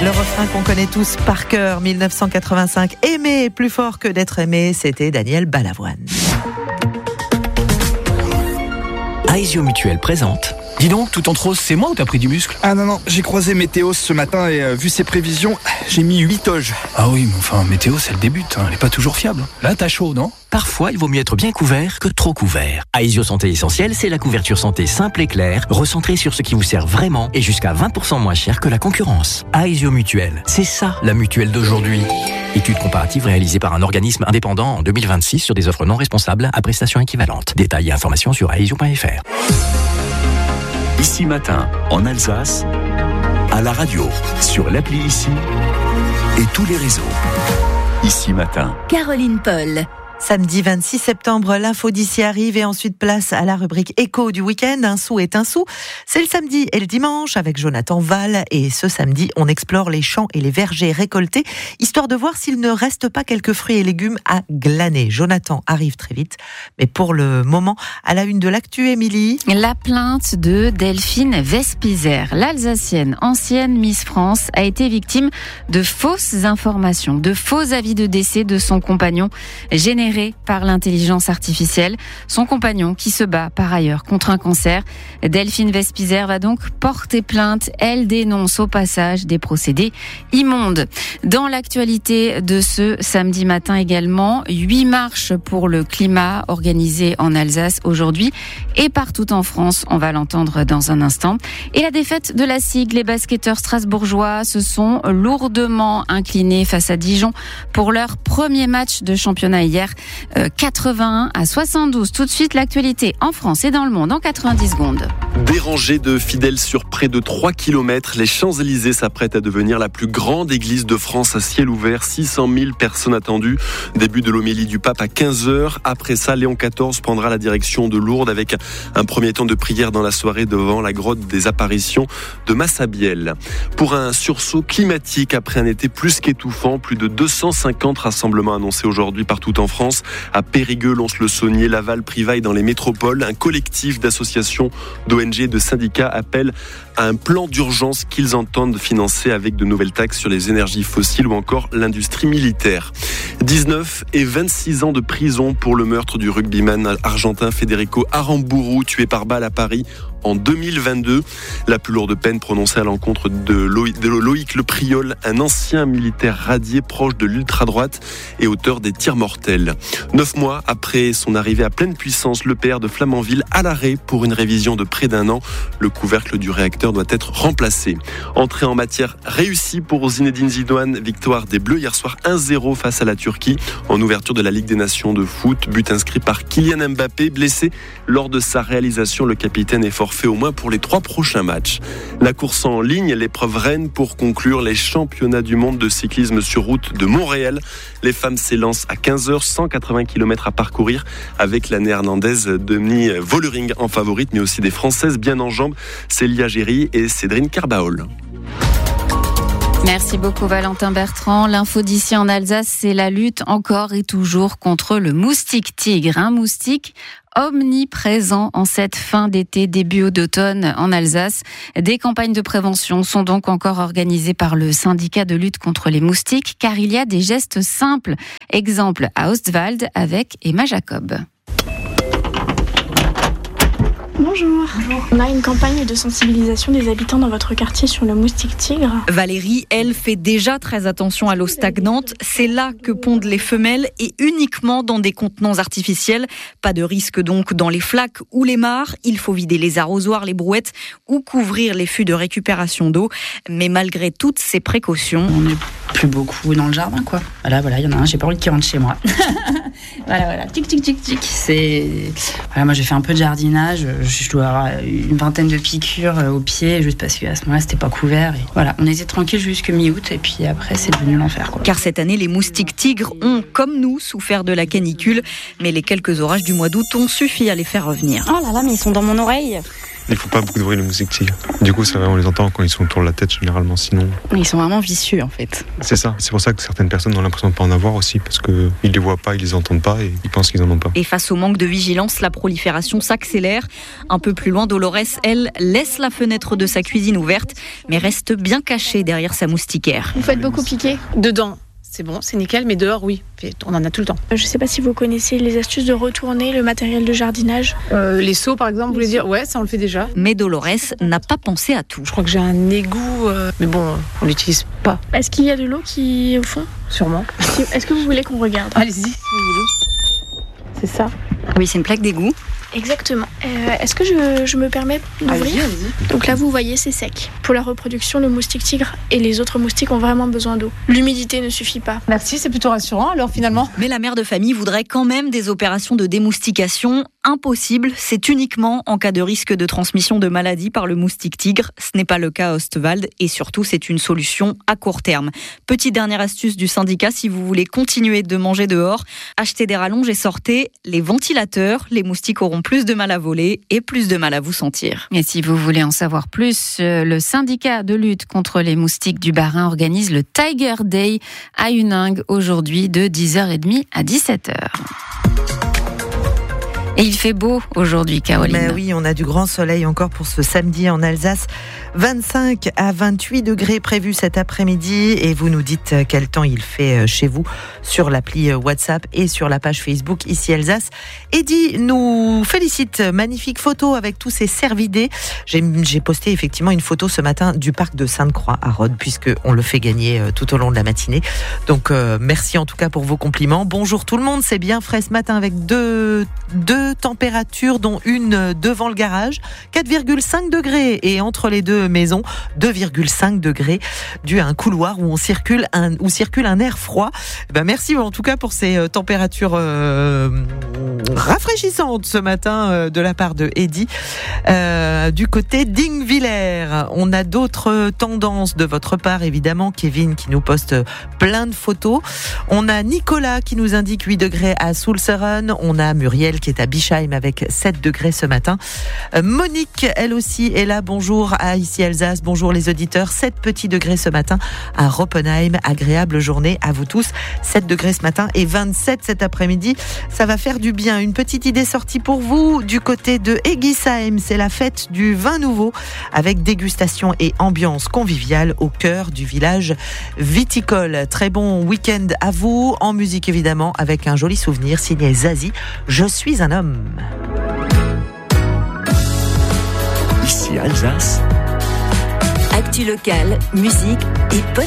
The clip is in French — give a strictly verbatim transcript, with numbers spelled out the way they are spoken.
Le refrain qu'on connaît tous par cœur, mille neuf cent quatre-vingt-cinq. Aimer plus fort que d'être aimé, c'était Daniel Balavoine. Aesio Mutuel présente. Dis donc, tout en rose, c'est moi ou t'as pris du muscle? Ah non, non, j'ai croisé Météos ce matin et euh, vu ses prévisions, j'ai mis huit oges. Ah oui, mais enfin, Météos, elle débute, hein, elle est pas toujours fiable. Là, t'as chaud, non? Parfois, il vaut mieux être bien couvert que trop couvert. Aesio Santé Essentielle, c'est la couverture santé simple et claire, recentrée sur ce qui vous sert vraiment et jusqu'à vingt pour cent moins cher que la concurrence. Aesio Mutuel, c'est ça la mutuelle d'aujourd'hui. Étude comparative réalisée par un organisme indépendant en deux mille vingt-six sur des offres non responsables à prestations équivalentes. Détails et informations sur aesio point f r. Ici Matin, en Alsace, à la radio, sur l'appli Ici et tous les réseaux. Ici Matin. Caroline Paul. Samedi vingt-six septembre, l'info d'ici arrive et ensuite place à la rubrique écho du week-end. Un sou est un sou. C'est le samedi et le dimanche avec Jonathan Val. Et ce samedi, on explore les champs et les vergers récoltés, histoire de voir s'il ne reste pas quelques fruits et légumes à glaner. Jonathan arrive très vite. Mais pour le moment, à la une de l'actu, Émilie. La plainte de Delphine Vespizer, l'Alsacienne, ancienne Miss France, a été victime de fausses informations, de faux avis de décès de son compagnon, générés par l'intelligence artificielle. Son compagnon qui se bat par ailleurs contre un cancer. Delphine Vespizer va donc porter plainte. Elle dénonce au passage des procédés immondes. Dans l'actualité de ce samedi matin également, huit marches pour le climat organisées en Alsace aujourd'hui et partout en France. On va l'entendre dans un instant. Et la défaite de la S I G, les basketteurs strasbourgeois se sont lourdement inclinés face à Dijon pour leur premier match de championnat hier. quatre-vingt-un à soixante-douze. Tout de suite, l'actualité en France et dans le monde en quatre-vingt-dix secondes. Des rangées de fidèles sur près de trois kilomètres. Les Champs-Élysées s'apprêtent à devenir la plus grande église de France à ciel ouvert. six cent mille personnes attendues. Début de l'homélie du pape à quinze heures. Après ça, Léon quatorze prendra la direction de Lourdes avec un premier temps de prière dans la soirée devant la grotte des apparitions de Massabielle. Pour un sursaut climatique après un été plus qu'étouffant, plus de deux cent cinquante rassemblements annoncés aujourd'hui partout en France. À Périgueux, Lons-le-Saunier, Laval, Privaille dans les métropoles. Un collectif d'associations, d'O N G et de syndicats appelle à un plan d'urgence qu'ils entendent financer avec de nouvelles taxes sur les énergies fossiles ou encore l'industrie militaire. dix-neuf et vingt-six ans de prison pour le meurtre du rugbyman argentin Federico Aramburu, tué par balle à Paris en deux mille vingt-deux. La plus lourde peine prononcée à l'encontre de Loïc, de Loïc Le Priol, un ancien militaire radié proche de l'ultra-droite et auteur des tirs mortels. Neuf mois après son arrivée à pleine puissance, l'E P R de Flamanville à l'arrêt pour une révision de près d'un an. Le couvercle du réacteur doit être remplacé. Entrée en matière réussie pour Zinedine Zidane. Victoire des Bleus hier soir un zéro face à la Turquie en ouverture de la Ligue des Nations de foot. But inscrit par Kylian Mbappé, blessé lors de sa réalisation. Le capitaine est forfait au moins pour les trois prochains matchs. La course en ligne, l'épreuve reine pour conclure les championnats du monde de cyclisme sur route de Montréal. Les femmes s'élancent à quinze heures, cent quatre-vingts kilomètres à parcourir avec la néerlandaise Demi Vollering en favorite, mais aussi des françaises bien en jambes, Célia Géry et Cédrine Carbaol. Merci beaucoup Valentin Bertrand. L'info d'ici en Alsace, c'est la lutte encore et toujours contre le moustique tigre. Un moustique omniprésent en cette fin d'été, début d'automne en Alsace. Des campagnes de prévention sont donc encore organisées par le syndicat de lutte contre les moustiques, car il y a des gestes simples. Exemple à Ostwald avec Emma Jacob. Bonjour. Bonjour. On a une campagne de sensibilisation des habitants dans votre quartier sur le moustique tigre. Valérie, elle, fait déjà très attention à l'eau stagnante. C'est là que pondent les femelles et uniquement dans des contenants artificiels. Pas de risque donc dans les flaques ou les mares. Il faut vider les arrosoirs, les brouettes ou couvrir les fûts de récupération d'eau. Mais malgré toutes ces précautions... On n'est plus beaucoup dans le jardin, quoi. Voilà, voilà, il y en a un, j'ai pas envie qu'il rentre chez moi. Voilà, voilà, tic, tic, tic, tic. C'est... Voilà, moi j'ai fait un peu de jardinage. Je dois avoir une vingtaine de piqûres au pied, juste parce qu'à ce moment-là, c'était pas couvert. Et voilà, on était tranquille jusqu'à mi-août, et puis après, c'est devenu l'enfer, quoi. Car cette année, les moustiques tigres ont, comme nous, souffert de la canicule. Mais les quelques orages du mois d'août ont suffi à les faire revenir. Oh là là, mais ils sont dans mon oreille. Il faut pas beaucoup de bruit, les moustiques tigres. Du coup, ça va, on les entend quand ils sont autour de la tête, généralement, sinon... Ils sont vraiment vicieux, en fait. C'est ça, c'est pour ça que certaines personnes ont l'impression de ne pas en avoir aussi, parce qu'ils les voient pas, ils les entendent pas et ils pensent qu'ils en ont pas. Et face au manque de vigilance, la prolifération s'accélère. Un peu plus loin, Dolores, elle, laisse la fenêtre de sa cuisine ouverte, mais reste bien cachée derrière sa moustiquaire. Vous faites beaucoup piquer ? Dedans, c'est bon, c'est nickel, mais dehors, oui, on en a tout le temps. Je ne sais pas si vous connaissez les astuces de retourner le matériel de jardinage. Euh, les seaux, par exemple, vous voulez dire ? Ouais, ça, on le fait déjà. Mais Dolores n'a pas pensé à tout. Je crois que j'ai un égout, euh, mais bon, on l'utilise pas. Est-ce qu'il y a de l'eau qui est au fond ? Sûrement. Est-ce que vous voulez qu'on regarde ? Allez-y, si vous voulez. C'est ça. Oui, c'est une plaque d'égout. Exactement. Euh, est-ce que je, je me permets d'ouvrir ? Allez-y, allez-y. Donc là, vous voyez, c'est sec. Pour la reproduction, le moustique tigre et les autres moustiques ont vraiment besoin d'eau. L'humidité ne suffit pas. Merci, c'est plutôt rassurant alors finalement. Mais la mère de famille voudrait quand même des opérations de démoustication. Impossible, c'est uniquement en cas de risque de transmission de maladie par le moustique tigre. Ce n'est pas le cas à Ostwald et surtout, c'est une solution à court terme. Petite dernière astuce du syndicat, si vous voulez continuer de manger dehors, achetez des rallonges et sortez les ventilateurs. Les moustiques auront plus de mal à voler et plus de mal à vous sentir. Et si vous voulez en savoir plus, le syndicat de lutte contre les moustiques du Bas-Rhin organise le Tiger Day à Huningue aujourd'hui de dix heures trente à dix-sept heures. Et il fait beau aujourd'hui, Caroline. Mais oui, on a du grand soleil encore pour ce samedi en Alsace. vingt-cinq à vingt-huit degrés prévus cet après-midi. Et vous nous dites quel temps il fait chez vous sur l'appli WhatsApp et sur la page Facebook Ici Alsace. Eddy nous félicite. Magnifique photo avec tous ces cervidés. J'ai, j'ai posté effectivement une photo ce matin du parc de Sainte-Croix à Rhodes, puisqu'on le fait gagner tout au long de la matinée. Donc euh, merci en tout cas pour vos compliments. Bonjour tout le monde, c'est bien frais ce matin avec deux, deux températures, dont une devant le garage, quatre virgule cinq degrés, et entre les deux maisons, deux virgule cinq degrés, dû à un couloir où on circule un, où circule un air froid. Ben merci en tout cas pour ces températures euh, rafraîchissantes ce matin euh, de la part de Eddy. Euh, du côté d'Ingviller, on a d'autres tendances de votre part, évidemment. Kevin qui nous poste plein de photos. On a Nicolas qui nous indique huit degrés à Soulseren. On a Muriel qui est à Bischheim avec sept degrés ce matin. Euh, Monique, elle aussi, est là. Bonjour à Ici Alsace. Bonjour les auditeurs. sept petits degrés ce matin à Roppenheim. Agréable journée à vous tous. sept degrés ce matin et vingt-sept cet après-midi. Ça va faire du bien. Une petite idée sortie pour vous du côté de Egisheim. C'est la fête du vin nouveau avec dégustation et ambiance conviviale au cœur du village viticole. Très bon week-end à vous. En musique évidemment avec un joli souvenir signé Zazie. Je suis un homme. Ici Alsace. Actu locale, musique et